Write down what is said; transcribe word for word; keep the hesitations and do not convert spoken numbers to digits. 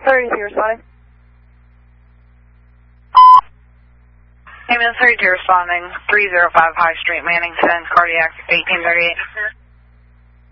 thirty-two responding. Ambulance thirty-two responding, three oh five High Street, Mannington, cardiac eighteen thirty-eight.